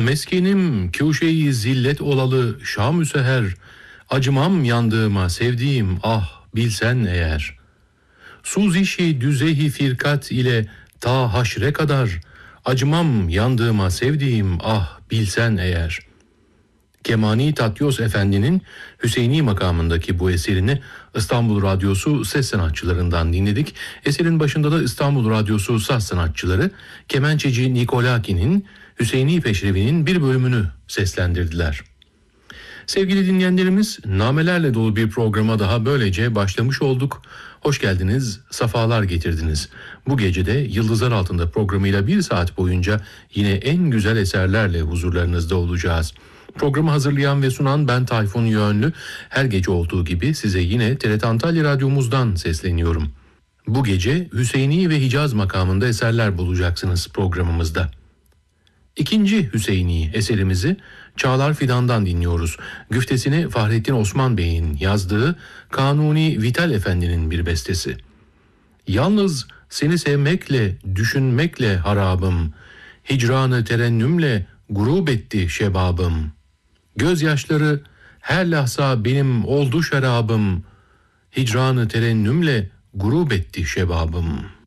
Meskenim kûşe-i zillet olalı Şam-ü seher, acımam yandığıma sevdiğim ah bilsen eğer. Suzişi düzehi firkat ile ta haşre kadar, acımam yandığıma sevdiğim ah bilsen eğer. Kemani Tatyos Efendi'nin Hüseyni makamındaki bu eserini İstanbul Radyosu ses sanatçılarından dinledik. Eserin başında da İstanbul Radyosu saz sanatçıları kemençeci Nikolaki'nin Hüseyni Peşrevi'nin bir bölümünü seslendirdiler. Sevgili dinleyenlerimiz, namelerle dolu bir programa daha böylece başlamış olduk. Hoş geldiniz, safalar getirdiniz. Bu gecede Yıldızlar Altında programıyla 1 saat boyunca yine en güzel eserlerle huzurlarınızda olacağız. Programı hazırlayan ve sunan ben Tayfun Yönlü. Her gece olduğu gibi size yine TRT Antalya Radyomuzdan sesleniyorum. Bu gece Hüseyni ve Hicaz makamında eserler bulacaksınız programımızda. İkinci Hüseyni eserimizi Çağlar Fidan'dan dinliyoruz. Güftesini Fahrettin Osman Bey'in yazdığı Kanuni Vital Efendi'nin bir bestesi. Yalnız seni sevmekle, düşünmekle harabım, hicranı terennümle gurub etti şebabım. Gözyaşları her lahza benim oldu şarabım, hicranı terennümle gurub etti şebabım.